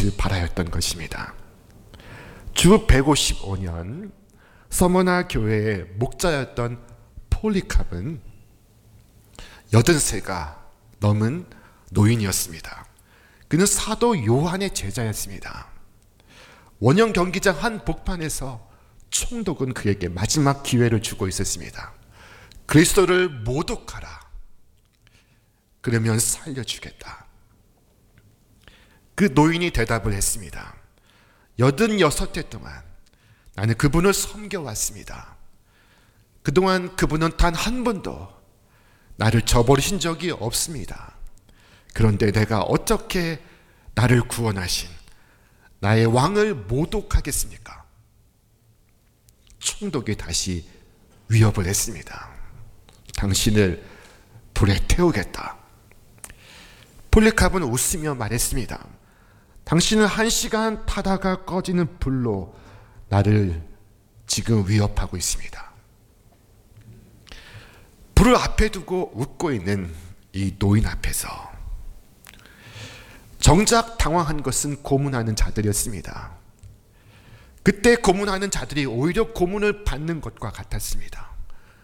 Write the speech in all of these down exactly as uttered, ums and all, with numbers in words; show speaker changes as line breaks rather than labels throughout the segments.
빛을 발하였던 것입니다. 주 백오십오 년 서머나 교회의 목자였던 폴리캅은 여든 세가 넘은 노인이었습니다. 그는 사도 요한의 제자였습니다. 원형 경기장 한 복판에서 총독은 그에게 마지막 기회를 주고 있었습니다. 그리스도를 모독하라. 그러면 살려주겠다. 그 노인이 대답을 했습니다. 여든여섯 해 동안 나는 그분을 섬겨왔습니다. 그동안 그분은 단 한 번도 나를 저버리신 적이 없습니다. 그런데 내가 어떻게 나를 구원하신 나의 왕을 모독하겠습니까? 총독이 다시 위협을 했습니다. 당신을 불에 태우겠다. 폴리캅은 웃으며 말했습니다. 당신은 한 시간 타다가 꺼지는 불로 나를 지금 위협하고 있습니다. 불을 앞에 두고 웃고 있는 이 노인 앞에서 정작 당황한 것은 고문하는 자들이었습니다. 그때 고문하는 자들이 오히려 고문을 받는 것과 같았습니다.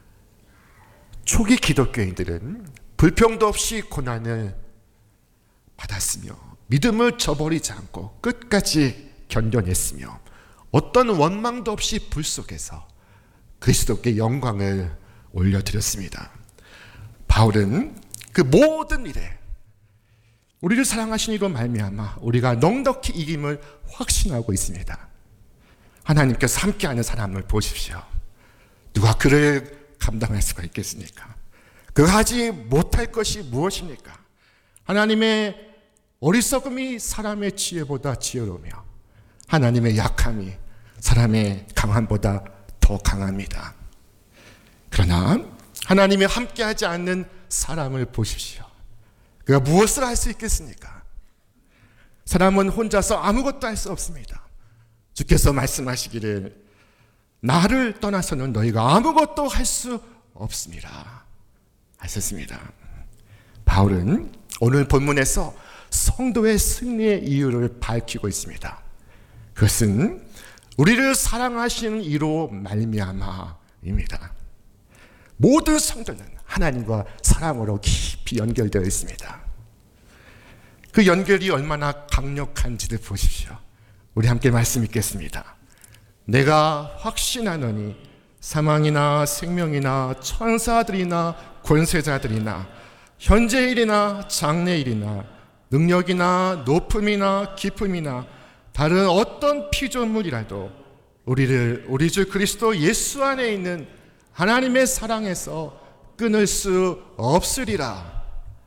초기 기독교인들은 불평도 없이 고난을 받았으며 믿음을 저버리지 않고 끝까지 견뎌냈으며 어떤 원망도 없이 불 속에서 그리스도께 영광을 올려드렸습니다. 바울은 그 모든 일에 우리를 사랑하신 이로 말미암아 우리가 넉넉히 이김을 확신하고 있습니다. 하나님께서 함께하는 사람을 보십시오. 누가 그를 감당할 수가 있겠습니까? 그가 하지 못할 것이 무엇입니까? 하나님의 어리석음이 사람의 지혜보다 지혜로우며 하나님의 약함이 사람의 강함보다 더 강합니다. 그러나 하나님이 함께하지 않는 사람을 보십시오. 그가 무엇을 할 수 있겠습니까? 사람은 혼자서 아무것도 할 수 없습니다. 주께서 말씀하시기를 나를 떠나서는 너희가 아무것도 할 수 없습니다 하셨습니다. 바울은 오늘 본문에서 성도의 승리의 이유를 밝히고 있습니다. 그것은 우리를 사랑하시는 이로 말미암아입니다. 모든 성도는 하나님과 사랑으로 깊이 연결되어 있습니다. 그 연결이 얼마나 강력한지를 보십시오. 우리 함께 말씀 읽겠습니다. 내가 확신하노니 사망이나 생명이나 천사들이나 권세자들이나 현재일이나 장래일이나 능력이나 높음이나 깊음이나 다른 어떤 피조물이라도 우리를 우리 주 그리스도 예수 안에 있는 하나님의 사랑에서 끊을 수 없으리라.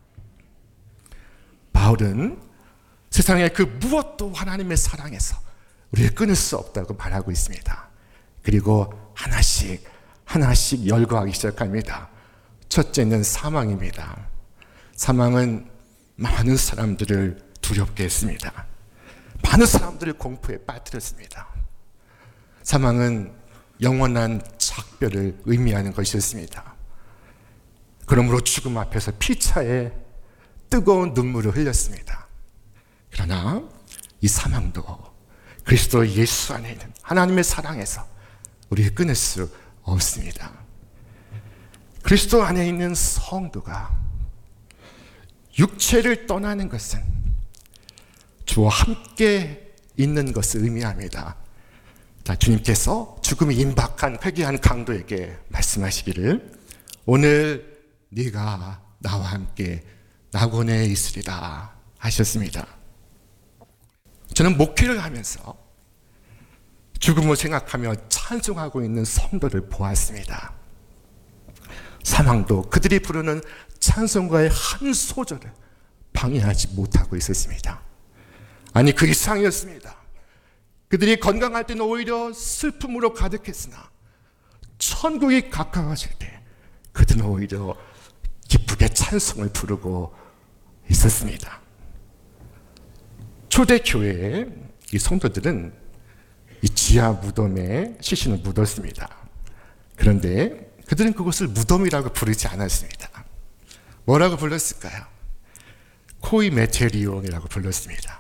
바울은 세상의 그 무엇도 하나님의 사랑에서 우리를 끊을 수 없다고 말하고 있습니다. 그리고 하나씩 하나씩 열거하기 시작합니다. 첫째는 사망입니다. 사망은 많은 사람들을 두렵게 했습니다. 많은 사람들을 공포에 빠뜨렸습니다. 사망은 영원한 작별을 의미하는 것이었습니다. 그러므로 죽음 앞에서 피차에 뜨거운 눈물을 흘렸습니다. 그러나 이 사망도 그리스도 예수 안에 있는 하나님의 사랑에서 우리를 끊을 수 없습니다. 그리스도 안에 있는 성도가 육체를 떠나는 것은 주와 함께 있는 것을 의미합니다. 자, 주님께서 죽음이 임박한 회개한 강도에게 말씀하시기를 오늘 네가 나와 함께 낙원에 있으리라 하셨습니다. 저는 목회를 하면서 죽음을 생각하며 찬송하고 있는 성도를 보았습니다. 사망도 그들이 부르는 찬송가의 한 소절을 방해하지 못하고 있었습니다. 아니 그 이상이었습니다. 그들이 건강할 때는 오히려 슬픔으로 가득했으나 천국이 가까워질 때 그들은 오히려 기쁘게 찬송을 부르고 있었습니다. 초대교회의 이 성도들은 이 지하 무덤에 시신을 묻었습니다. 그런데 그들은 그것을 무덤이라고 부르지 않았습니다. 뭐라고 불렀을까요? 코이 메테리온이라고 불렀습니다.